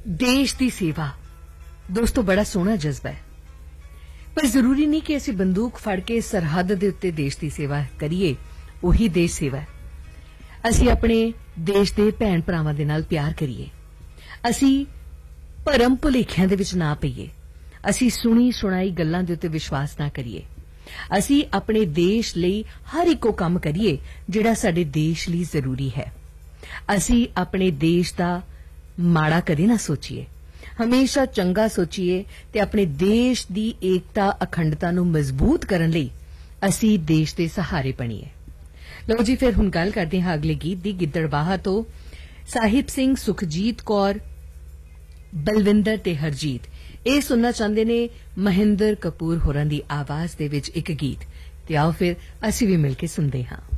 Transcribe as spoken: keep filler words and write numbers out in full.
देश की सेवा दोस्तों बड़ा सोहना जज्बा है, पर जरूरी नहीं कि असी बंदूक फड़ के सरहद दे उत्ते देश की सेवा करिए उही देश सेवा है। असी अपने देश के भैन भरावां दे नाल प्यार करिए, असी भरम भुलेखियां दे विच ना पईए, असी सुनी सुनाई गल्लां दे उत्ते विश्वास ना करिए, असी अपने देश लई हर इको काम करिए जिहड़ा साडे देश लई जरूरी है। असी अपने देश दा माड़ा कदे ना सोचिए, हमेशा चंगा सोचिए ते अपने देश दी एकता अखंडता नूं मजबूत करन लई असी देश दे सहारे बणीए। लो जी फिर हुण गल करदे हां अगले गीत दी। गिद्दड़बाहा तो साहिब सिंह, सुखजीत कौर, बलविंदर ते हरजीत ਇਹ ਸੁਣਨਾ ਚਾਹੁੰਦੇ ਨੇ ਮਹਿੰਦਰ ਕਪੂਰ ਹੋਰਾਂ ਦੀ ਆਵਾਜ਼ ਦੇ ਵਿੱਚ ਇੱਕ ਗੀਤ, ਤੇ ਆਓ ਫਿਰ ਅਸੀਂ ਵੀ ਮਿਲ ਕੇ ਸੁਣਦੇ ਹਾਂ।